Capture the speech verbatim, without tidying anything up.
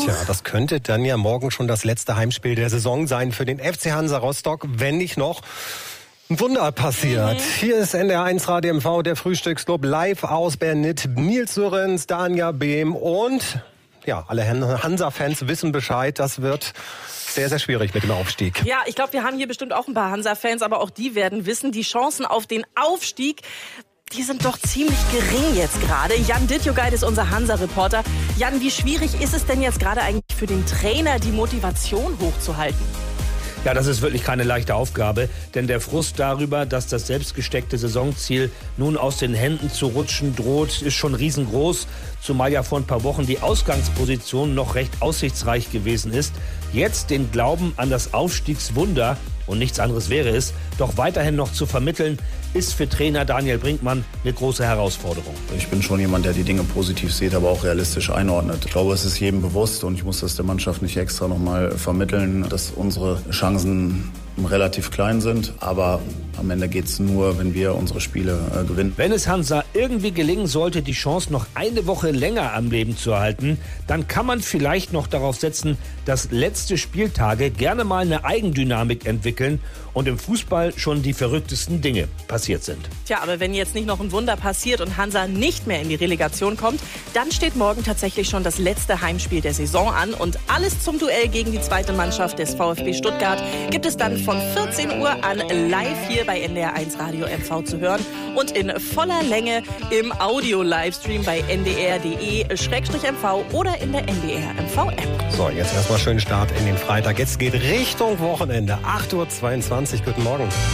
Tja, das könnte dann ja morgen schon das letzte Heimspiel der Saison sein für den F C Hansa Rostock, wenn nicht noch ein Wunder passiert. Mhm. Hier ist N D R eins Radio M V, der Frühstücksclub, live aus Bernit. Nils Sörens, Danja Behm und ja, alle Hansa-Fans wissen Bescheid, das wird sehr, sehr schwierig mit dem Aufstieg. Ja, ich glaube, wir haben hier bestimmt auch ein paar Hansa-Fans, aber auch die werden wissen, die Chancen auf den Aufstieg, die sind doch ziemlich gering jetzt gerade. Jan Dittjogait ist unser Hansa-Reporter. Jan, wie schwierig ist es denn jetzt gerade eigentlich für den Trainer, die Motivation hochzuhalten? Ja, das ist wirklich keine leichte Aufgabe, denn der Frust darüber, dass das selbstgesteckte Saisonziel nun aus den Händen zu rutschen droht, ist schon riesengroß, zumal ja vor ein paar Wochen die Ausgangsposition noch recht aussichtsreich gewesen ist. Jetzt den Glauben an das Aufstiegswunder, und nichts anderes wäre es, doch weiterhin noch zu vermitteln, ist für Trainer Daniel Brinkmann eine große Herausforderung. Ich bin schon jemand, der die Dinge positiv sieht, aber auch realistisch einordnet. Ich glaube, es ist jedem bewusst und ich muss das der Mannschaft nicht extra nochmal vermitteln, dass unsere Chancen relativ klein sind, aber am Ende geht es nur, wenn wir unsere Spiele äh, gewinnen. Wenn es Hansa irgendwie gelingen sollte, die Chance noch eine Woche länger am Leben zu erhalten, dann kann man vielleicht noch darauf setzen, dass letzte Spieltage gerne mal eine Eigendynamik entwickeln und im Fußball schon die verrücktesten Dinge passiert sind. Tja, aber wenn jetzt nicht noch ein Wunder passiert und Hansa nicht mehr in die Relegation kommt, dann steht morgen tatsächlich schon das letzte Heimspiel der Saison an und alles zum Duell gegen die zweite Mannschaft des VfB Stuttgart gibt es dann von vierzehn Uhr an live hier bei N D R eins Radio M V zu hören und in voller Länge im Audio-Livestream bei n d r punkt d e Schrägstrich M V oder in der N D R M V-App. So, jetzt erstmal schönen Start in den Freitag. Jetzt geht Richtung Wochenende. acht Uhr zweiundzwanzig. Guten Morgen.